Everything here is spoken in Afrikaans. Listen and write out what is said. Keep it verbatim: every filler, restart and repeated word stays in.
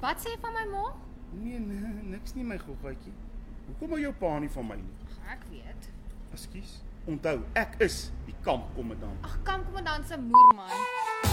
Wat sê jy van my ma? Nee, nee, niks nie my goggatjie. Hoekom hou jou pa nie van my nie? Ag, ek weet. Ekskuus. Onthou, ek is die kampkommandant. Ag, kampkommandant se moer man.